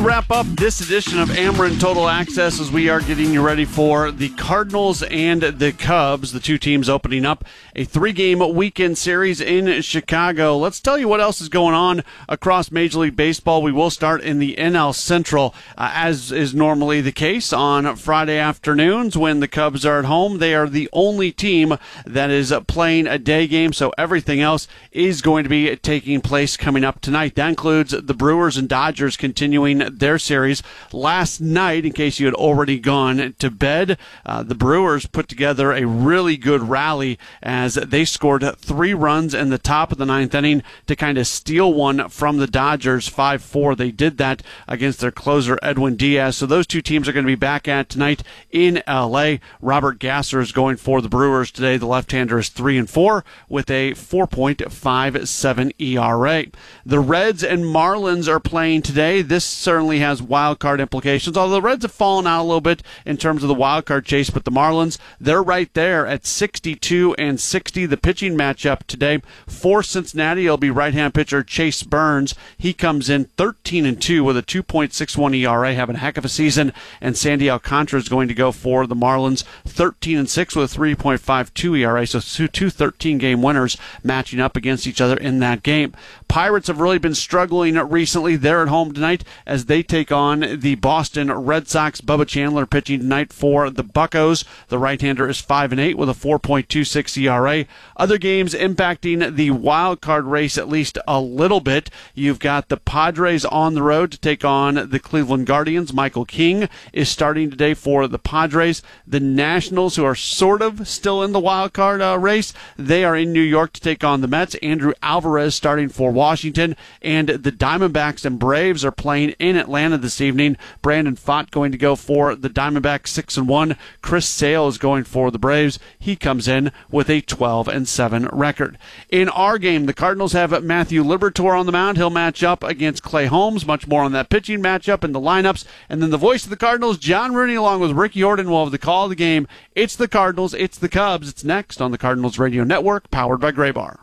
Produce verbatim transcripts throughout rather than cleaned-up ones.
wrap up this edition of Ameren Total Access as we are getting you ready for the Cardinals and the Cubs, the two teams opening up a three-game weekend series in Chicago. Let's tell you what else is going on across Major League Baseball. We will start in the N L Central, uh, as is normally the case on Friday afternoons when the Cubs are at home. They are the only team that is playing a day game, so everything else is going to be taking place coming up tonight. That includes the Brewers and Dodgers continuing their series. Last night, in case you had already gone to bed, uh, the Brewers put together a really good rally as they scored three runs in the top of the ninth inning to kind of steal one from the Dodgers, five four. They did that against their closer, Edwin Diaz. So those two teams are going to be back at tonight in L A. Robert Gasser is going for the Brewers today. The left-hander is three and four with a four point five seven E R A. The Reds and Marlins are playing today. This certainly has wild card implications, although the Reds have fallen out a little bit in terms of the wild card chase, but the Marlins, they're right there at sixty-two and sixty. The pitching matchup today for Cincinnati, it'll be right-hand pitcher Chase Burns. He comes in thirteen and two with a two point six one E R A, having a heck of a season, and Sandy Alcantara is going to go for the Marlins, thirteen and six with a three point five two E R A, so two thirteen-game winners matching up against each other in that game. Pirates have really been struggling recently. They're at home tonight as they take on the Boston Red Sox. Bubba Chandler pitching tonight for the Buccos. The right-hander is five and eight with a four point two six E R A. Other games impacting the wild card race at least a little bit. You've got the Padres on the road to take on the Cleveland Guardians. Michael King is starting today for the Padres. The Nationals, who are sort of still in the wild card uh, race, they are in New York to take on the Mets. Andrew Alvarez starting for Washington, and the Diamondbacks and Braves are playing in Atlanta this evening. Brandon Pfaadt going to go for the Diamondbacks, six and one. Chris Sale is going for the Braves. He comes in with a twelve and seven record. In our game, the Cardinals have Matthew Liberatore on the mound. He'll match up against Clay Holmes. Much more on that pitching matchup and the lineups. And then the voice of the Cardinals, John Rooney, along with Ricky Horton, will have the call of the game. It's the Cardinals, it's the Cubs. It's next on the Cardinals Radio Network, powered by Graybar.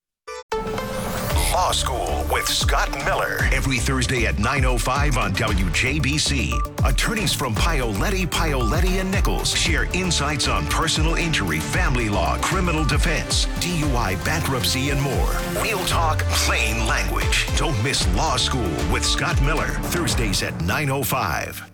Law School with Scott Miller. Every Thursday at nine oh five on W J B C. Attorneys from Paoletti, Paoletti and Nichols share insights on personal injury, family law, criminal defense, D U I, bankruptcy, and more. Real talk, plain language. Don't miss Law School with Scott Miller. Thursdays at nine oh five.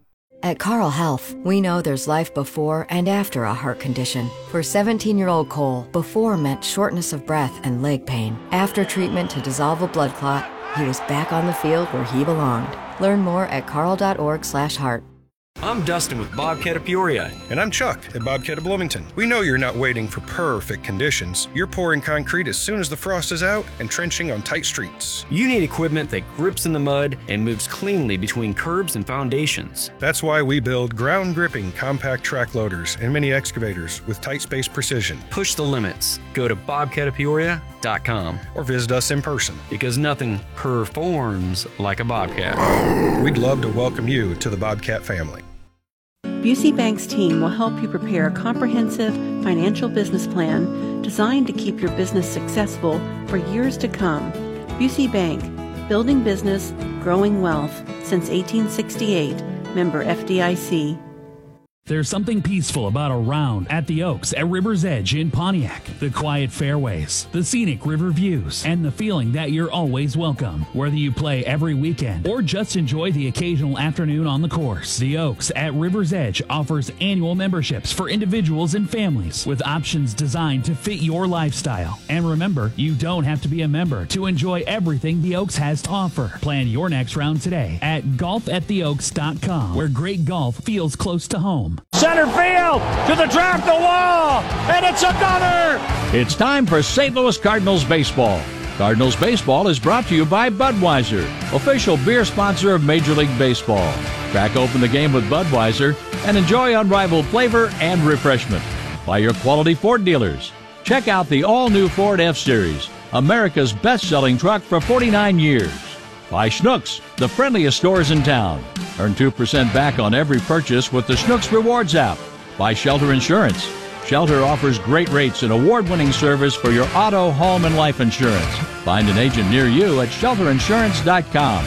At Carle Health, we know there's life before and after a heart condition. For seventeen-year-old Cole, before meant shortness of breath and leg pain. After treatment to dissolve a blood clot, he was back on the field where he belonged. Learn more at carle.org slash heart. I'm Dustin with Bobcat of Peoria. And I'm Chuck at Bobcat of Bloomington. We know you're not waiting for perfect conditions. You're pouring concrete as soon as the frost is out and trenching on tight streets. You need equipment that grips in the mud and moves cleanly between curbs and foundations. That's why we build ground-gripping compact track loaders and mini excavators with tight space precision. Push the limits. Go to bobcat of peoria dot com or visit us in person. Because nothing performs like a Bobcat. We'd love to welcome you to the Bobcat family. Busey Bank's team will help you prepare a comprehensive financial business plan designed to keep your business successful for years to come. Busey Bank, building business, growing wealth since eighteen sixty-eight, member F D I C. There's something peaceful about a round at the Oaks at River's Edge in Pontiac. The quiet fairways, the scenic river views, and the feeling that you're always welcome. Whether you play every weekend or just enjoy the occasional afternoon on the course, the Oaks at River's Edge offers annual memberships for individuals and families with options designed to fit your lifestyle. And remember, you don't have to be a member to enjoy everything the Oaks has to offer. Plan your next round today at golf at the oaks dot com, where great golf feels close to home. Center field to the track, the wall, and it's another! It's time for Saint Louis Cardinals baseball. Cardinals baseball is brought to you by Budweiser, official beer sponsor of Major League Baseball. Crack open the game with Budweiser and enjoy unrivaled flavor and refreshment. By your quality Ford dealers. Check out the all-new Ford F-Series, America's best-selling truck for forty-nine years. By Schnucks, the friendliest stores in town. Earn two percent back on every purchase with the Schnucks Rewards app. By Shelter Insurance. Shelter offers great rates and award-winning service for your auto, home, and life insurance. Find an agent near you at shelter insurance dot com.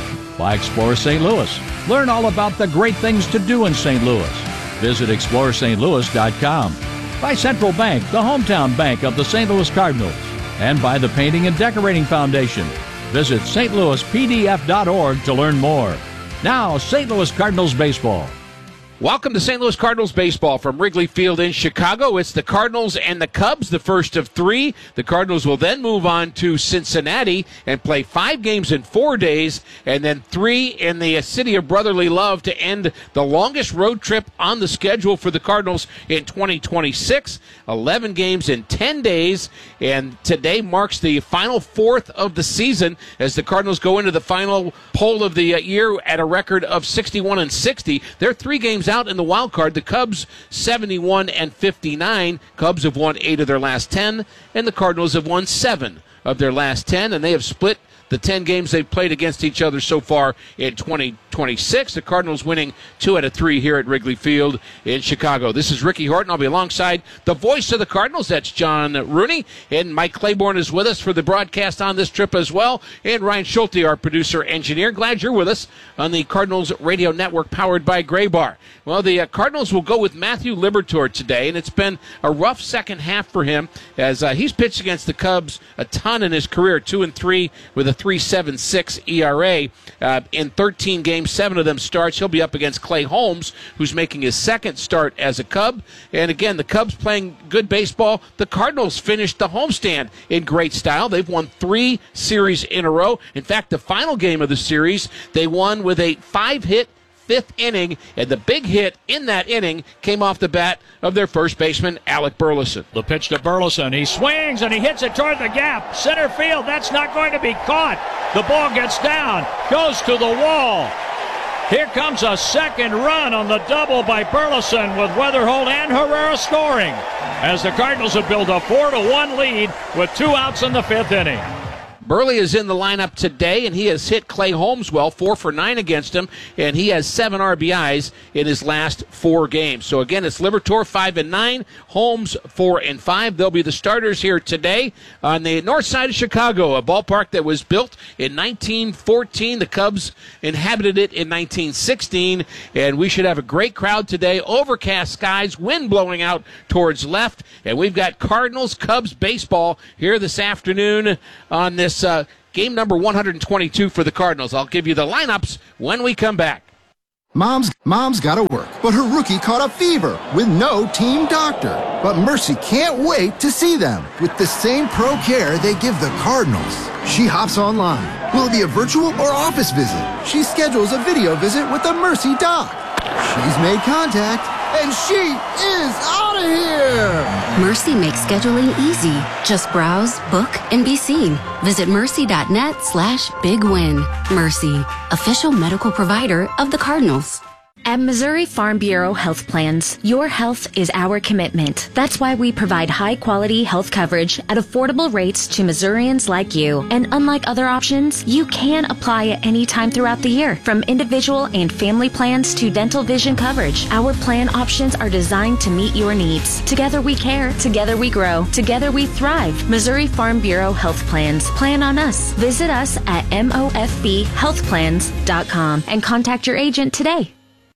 By Explore Saint Louis. Learn all about the great things to do in Saint Louis. Visit explore s t louis dot com. By Central Bank, the hometown bank of the Saint Louis Cardinals. And by the Painting and Decorating Foundation. Visit s t louis p d f dot org to learn more. Now, Saint Louis Cardinals baseball. Welcome to Saint Louis Cardinals baseball from Wrigley Field in Chicago. It's the Cardinals and the Cubs, the first of three. The Cardinals will then move on to Cincinnati and play five games in four days, and then three in the city of brotherly love to end the longest road trip on the schedule for the Cardinals in twenty twenty-six. eleven games in ten days, and today marks the final fourth of the season as the Cardinals go into the final poll of the year at a record of sixty-one and sixty. They're three games out in the wild card. The Cubs seventy-one and fifty-nine. Cubs have won eight of their last ten, and the Cardinals have won seven of their last ten, and they have split the ten games they've played against each other so far in twenty twenty-six. The Cardinals winning two out of three here at Wrigley Field in Chicago. This is Ricky Horton. I'll be alongside the voice of the Cardinals. That's John Rooney. And Mike Claiborne is with us for the broadcast on this trip as well. And Ryan Schulte, our producer engineer. Glad you're with us on the Cardinals Radio Network powered by Graybar. Well, the uh, Cardinals will go with Matthew Liberatore today, and it's been a rough second half for him as uh, he's pitched against the Cubs a ton in his career, two and three with a three point seven six E R A uh, in thirteen games. Seven of them starts. He'll be up against Clay Holmes, who's making his second start as a Cub. And again, the Cubs playing good baseball. The Cardinals finished the homestand in great style. They've won three series in a row. In fact, the final game of the series, they won with a five-hit fifth inning, and the big hit in that inning came off the bat of their first baseman, Alec Burleson. The pitch to Burleson. He swings and he hits it toward the gap. Center field, that's not going to be caught. The ball gets down, goes to the wall. Here comes a second run on the double by Burleson with Weatherholt and Herrera scoring as the Cardinals have built a four to one lead with two outs in the fifth inning. Burley is in the lineup today, and he has hit Clay Holmes well, four for nine against him, and he has seven R B Is in his last four games. So again, it's Liberatore five and nine, Holmes four and five. They'll be the starters here today on the north side of Chicago, a ballpark that was built in nineteen fourteen. The Cubs inhabited it in nineteen sixteen, and we should have a great crowd today. Overcast skies, wind blowing out towards left, and we've got Cardinals Cubs baseball here this afternoon on this Uh, game number one hundred twenty-two for the Cardinals. I'll give you the lineups when we come back. Mom's mom's got to work, but her rookie caught a fever with no team doctor. But Mercy can't wait to see them with the same pro care they give the Cardinals. She hops online. Will it be a virtual or office visit? She schedules a video visit with the Mercy doc. She's made contact, and she is out of here! Mercy makes scheduling easy. Just browse, book, and be seen. Visit mercy.net slash big win. Mercy, official medical provider of the Cardinals. At Missouri Farm Bureau Health Plans, your health is our commitment. That's why we provide high-quality health coverage at affordable rates to Missourians like you. And unlike other options, you can apply at any time throughout the year. From individual and family plans to dental vision coverage, our plan options are designed to meet your needs. Together we care. Together we grow. Together we thrive. Missouri Farm Bureau Health Plans. Plan on us. Visit us at M O F B health plans dot com and contact your agent today.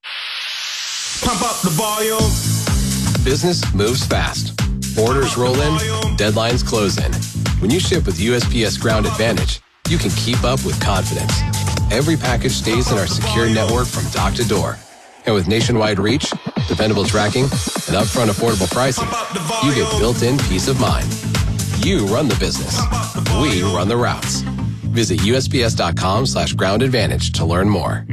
Pump up the volume. Business moves fast. Orders roll in, deadlines close in. When you ship with U S P S Ground Advantage, you can keep up with confidence. Every package stays in our secure network from dock to door. And with nationwide reach, dependable tracking, and upfront affordable pricing, you get built-in peace of mind. You run the business. We run the routes. Visit U S P S dot com slash ground advantage to learn more.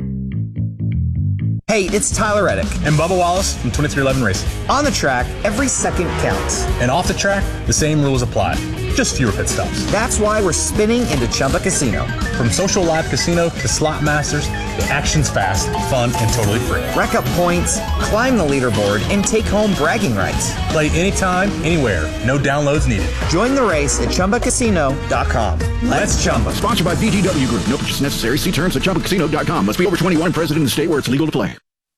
Hey, it's Tyler Reddick. And Bubba Wallace from twenty-three eleven Racing. On the track, every second counts. And off the track, the same rules apply. Just fewer pit stops. That's why we're spinning into Chumba Casino. From social live casino to slot masters, the action's fast, fun, and totally free. Rack up points, climb the leaderboard, and take home bragging rights. Play anytime, anywhere. No downloads needed. Join the race at Chumba Casino dot com. Let's Chumba. Sponsored by B G W Group. No purchase necessary. See terms at Chumba Casino dot com. Must be over twenty-one, present in the state where it's legal to play.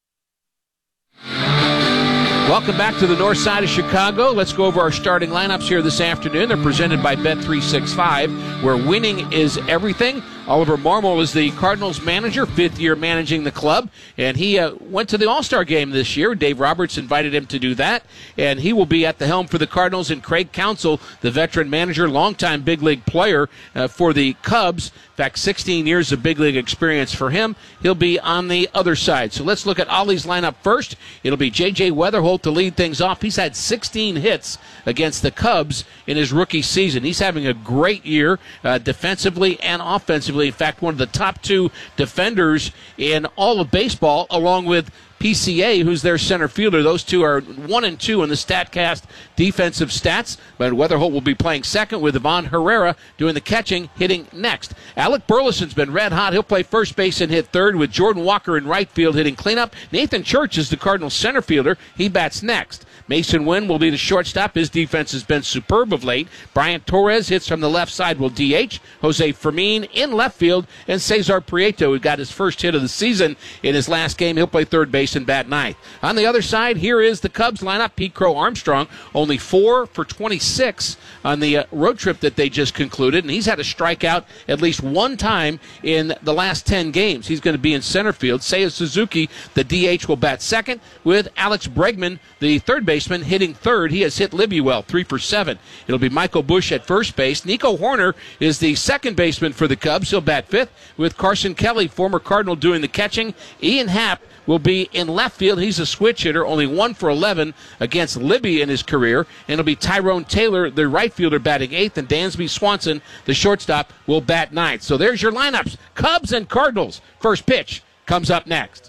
Welcome back to the north side of Chicago. Let's go over our starting lineups here this afternoon. They're presented by Bet three sixty-five, where winning is everything. Oliver Marmol is the Cardinals manager, fifth year managing the club, and he uh, went to the All-Star game this year. Dave Roberts invited him to do that, and he will be at the helm for the Cardinals. And Craig Counsell, the veteran manager, longtime big league player uh, for the Cubs. In fact, sixteen years of big league experience for him. He'll be on the other side. So let's look at Ollie's lineup first. It'll be J J Weatherholt to lead things off. He's had sixteen hits against the Cubs in his rookie season. He's having a great year uh, defensively and offensively. In fact, one of the top two defenders in all of baseball, along with P C A, who's their center fielder. Those two are one and two in the StatCast defensive stats. But Weatherholt will be playing second with Ivan Herrera doing the catching, hitting next. Alec Burleson's been red hot. He'll play first base and hit third with Jordan Walker in right field hitting cleanup. Nathan Church is the Cardinals center fielder. He bats next. Mason Wynn will be the shortstop. His defense has been superb of late. Brian Torres hits from the left side, will D H. Jose Fermin in left field. And Cesar Prieto, who got his first hit of the season in his last game, he'll play third base and bat ninth. On the other side, here is the Cubs lineup. Pete Crow Armstrong, only four for twenty-six on the uh, road trip that they just concluded. And he's had a strikeout at least one time in the last ten games. He's going to be in center field. Seiya Suzuki, the D H, will bat second, with Alex Bregman, the third baseman, hitting third. He has hit Libby well, three for seven. It'll be Michael Busch at first base. Nico Horner is the second baseman for the Cubs. He'll bat fifth, with Carson Kelly, former Cardinal, doing the catching. Ian Happ will be in left field. He's a switch hitter, only one for eleven against Libby in his career. And it'll be Tyrone Taylor, the right fielder, batting eighth, and Dansby Swanson, the shortstop, will bat ninth. So there's your lineups. Cubs and Cardinals. First pitch comes up next.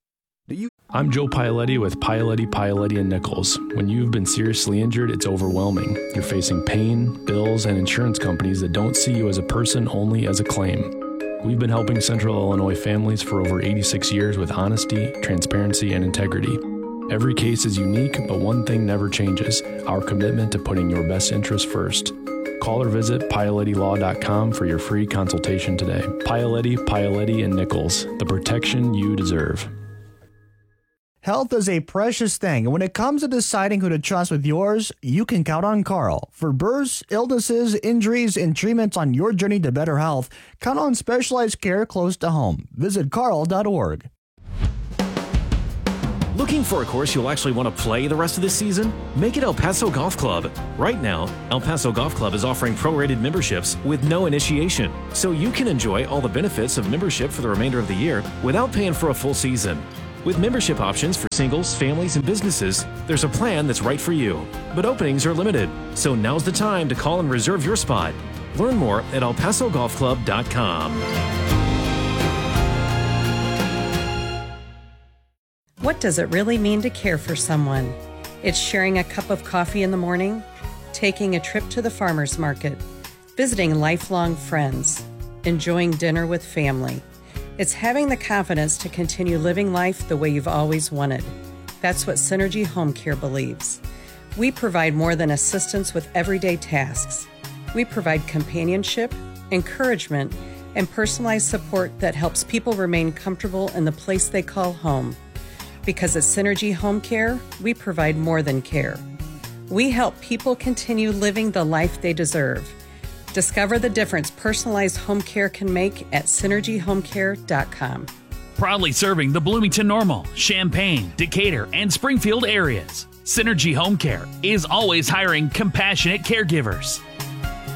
I'm Joe Paoletti with Paoletti, Paoletti and Nichols. When you've been seriously injured, it's overwhelming. You're facing pain, bills, and insurance companies that don't see you as a person, only as a claim. We've been helping Central Illinois families for over eighty-six years with honesty, transparency, and integrity. Every case is unique, but one thing never changes: our commitment to putting your best interest first. Call or visit Paoletti Law dot com for your free consultation today. Paoletti, Paoletti and Nichols, the protection you deserve. Health is a precious thing, and when it comes to deciding who to trust with yours, you can count on Carl. For births, illnesses, injuries, and treatments on your journey to better health, count on specialized care close to home. Visit carl dot org. Looking for a course you'll actually want to play the rest of this season? Make it El Paso Golf Club. Right now, El Paso Golf Club is offering prorated memberships with no initiation, so you can enjoy all the benefits of membership for the remainder of the year without paying for a full season. With membership options for singles, families, and businesses, there's a plan that's right for you. But openings are limited, so now's the time to call and reserve your spot. Learn more at el paso golf club dot com. What does it really mean to care for someone? It's sharing a cup of coffee in the morning, taking a trip to the farmer's market, visiting lifelong friends, enjoying dinner with family. It's having the confidence to continue living life the way you've always wanted. That's what Synergy Home Care believes. We provide more than assistance with everyday tasks. We provide companionship, encouragement, and personalized support that helps people remain comfortable in the place they call home. Because at Synergy Home Care, we provide more than care. We help people continue living the life they deserve. Discover the difference personalized home care can make at synergy home care dot com. Proudly serving the Bloomington Normal, Champaign, Decatur, and Springfield areas. Synergy Home Care is always hiring compassionate caregivers.